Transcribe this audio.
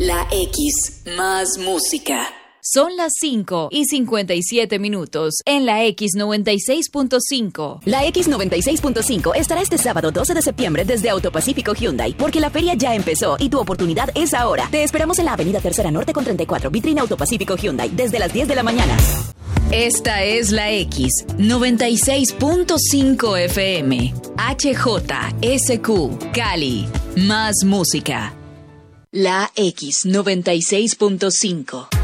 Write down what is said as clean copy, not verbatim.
La X, más música. Son las 5:57 en la X96.5. La X96.5 estará este sábado 12 de septiembre desde Autopacífico Hyundai, porque la feria ya empezó y tu oportunidad es ahora. Te esperamos en la avenida Tercera Norte con 34, vitrina Autopacífico Hyundai, desde las 10 de la mañana. Esta es la X96.5 FM. HJSQ, Cali. Más música. La X96.5.